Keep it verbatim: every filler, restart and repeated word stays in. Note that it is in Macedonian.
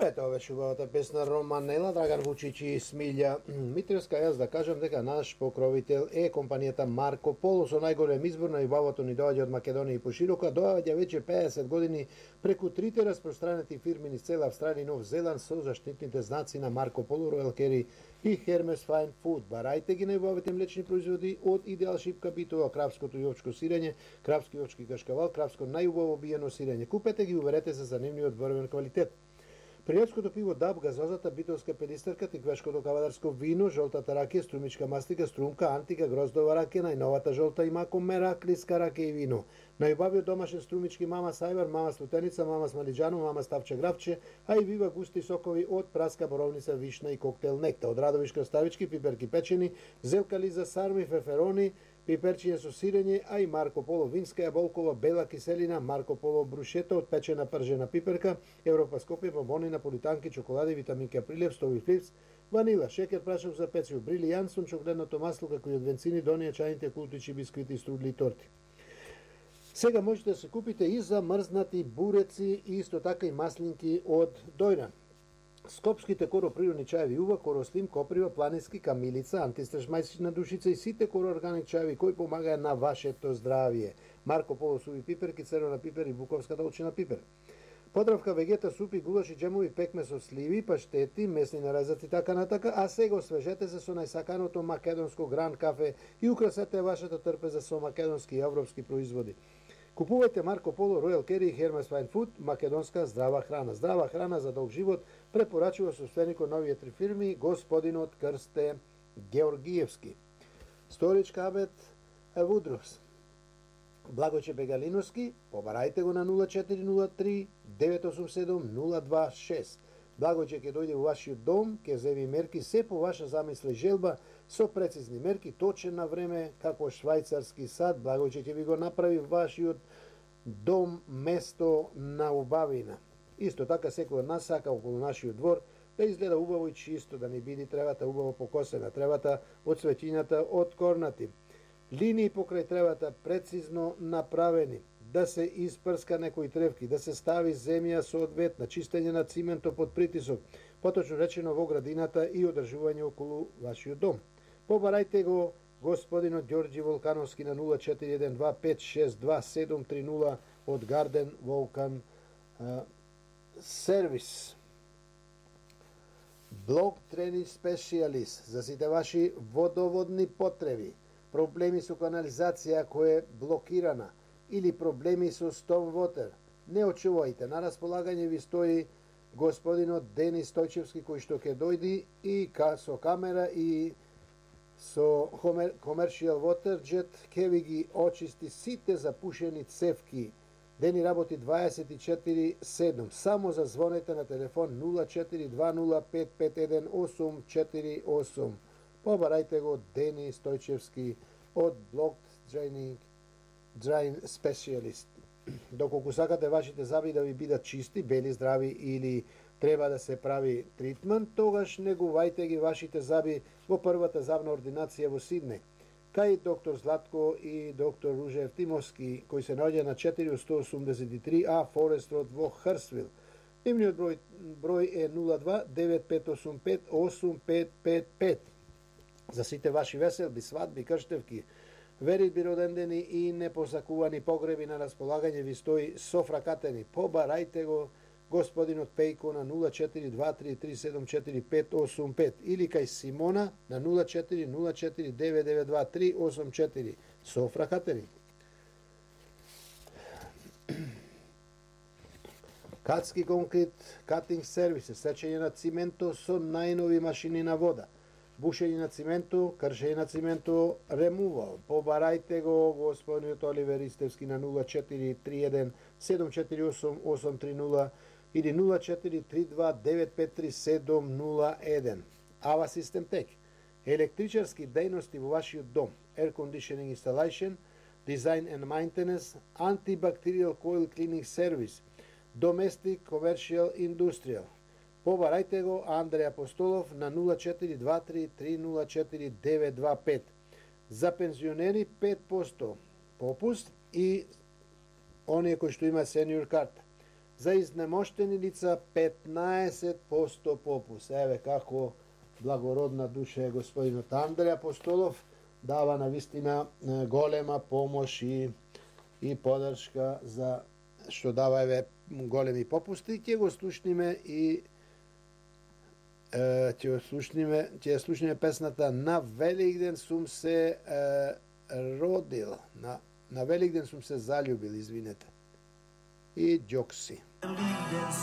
Ето беше убавата песна Романела, Драган Вучич и Смилја Митревска. Јас да кажам дека наш покровител е компанијата Марко Поло, со најголем избор на убавото ни доаѓа од Македонија и пошироко, доаѓа веќе пеесет години преку трите распространети фирми низ цела Австралија и Нов Зеланд со заштитните знаци на Марко Поло, Ројал Кери и Hermes Fine Food. Барајте ги најубавите млечни производи од Идеал Шипка Битова, кравското и овчко сирење, кравски и овчки кашкавал, кравско најубаво биено сирење. Купете ги, уверете се за нивниот врвен квалитет. Пријатското пиво Даб, газозата битовска педистерка, тиквешкото кавадарско вино, жолтата ракија, струмичка мастика, струмка, антика, гроздова ракија, најновата жолта и мако мераклиска ракија и вино. Најубавиот домашен струмички Мама Сајвар, Мама Слутеница, Мама Смалиџано, Мама Ставче Гравче, а и вива густи сокови од праска, боровница, вишна и коктел некта. Од радовиш краставички, пиперки печени, зелка лиза, сарми, феферони, пиперчиња со сирење, а и Марко Поло винска јаболкова бела киселина, Марко Поло брушета од печена пржена пиперка, Европа Скопје, бомбони, наполитанки, чоколади, витаминки априлев, стови флипс, ванила, шекер, прашок за пециво, брилијант, сончогледното масло, како и од венцини, донија, чајните култичи, бисквити, струдли и торти. Сега можете да се купите и замрзнати буреци и исто така и маслинки од Дојран. Скопските короприродни чаеви Ува, Корослим, Коприва, Планински, Камилица, антистраш мајсична душица и сите короорганик чаеви кои помагаат на вашето здравје. Марко Поло суви пиперки, црвена пипер и буковската очина пипер. Подравка вегета, супи, гулаш и джемови, пекме со сливи, паштети, месни наразаци така натака, а сега освежете се со најсаканото македонско гран кафе и украсете вашата трпеза со македонски и европски производи. Купувајте Марко Поло, Ројал Кери и Hermes Fine Food, македонска здрава храна. Здрава храна за долг живот, препорачува собственикот новите три фирми, господинот Крсте Георгиевски. Сторич Кабет Вудрос. Благоче Бегалиновски, побарајте го на нула четири нула три девет осум седум нула два шест. Благоче ќе дојде во вашиот дом, ќе земи мерки се по ваша замисла и желба, со прецизни мерки, точен на време, како швајцарски сад. Благоче ќе ви го направи вашиот дом место на убавина. Исто така секој од нас сака околу нашиот двор да изгледа убаво и чисто, да не биде тревата убаво покосена, тревата од цветињата од корнати, линии покрај тревата прецизно направени, да се испрска некои тревки, да се стави земја соодветна, чистење на циментот под притисок, поточно речено во градината и одржување околу вашиот дом. Побарајте го господинот Ѓорѓи Волкановски на нула четири еден два пет шест два седум три нула од Гарден Волкан сервис. Блок трени специјалист за сите ваши водоводни потреби, проблеми со канализација која е блокирана или проблеми со Storm Water. Не очувајте, на располагање ви стои господинот Денис Стојчевски кој што ќе дојди и со камера и со Commercial Water Jet ќе ви ги очисти сите запушени цевки. Дени работи дваесет и четири седум. Само зазвонете на телефон нула четири два нула пет пет еден осум четири осум. Побарајте го Дени Стојчевски од Block Training Drying Specialist. Доколку сакате вашите зъби да ви бидат чисти, бели, здрави или треба да се прави тритмент, тогаш негувајте ги вашите зъби во првата зъбна ординација во Сиднеј, кај доктор Златко и доктор Ружа Евтимовски, кој се наоѓа на четири сто осумдесет и три А Форест Род во Хрсвил. Нивниот број, број е нула два девет пет осум пет осум пет пет пет. За сите ваши веселби, свадби, крштевки, веридби, родендени и непосакувани погреби на располагање ви стои Софра Катени. Побарајте го господинот Пејко на нула четири два три три седум четири пет осум пет или кај Симона на нула четири нула четири девет девет два три осум четири. Софра Катени. Катски конкрет катинг сервисе, сечење на цименто со најнови машини на вода, бушење на цименто, кршење на цименто, ремувал. Побарајте го господинот Оливер Истевски на нула четири три еден седум четири осум осум три нула или нула четири три два девет пет три седум нула еден. Ава Систем Тек. Електричарски дејности во вашиот дом, Air Conditioning Installation, Design and Maintenance, Antibacterial Coil Cleaning Service, Domestic Commercial Industrial. Побарајте го Андреј Апостолов на нула четири два три три нула четири девет два пет. За пензионери пет проценти попуст и оние кои што има сениор карта. За изнемоштени лица петнаесет посто попус. Еве како благородна душа е господинот Андреј Апостолов, дава навистина голема помош и, и подршка за што дава еве големи попусти. Ќе го слушниме и ќе го слушниме, ќе слушниме песната На Великден сум се е, родил, на, на Великден сум се заљубил, извинете. И Џокси.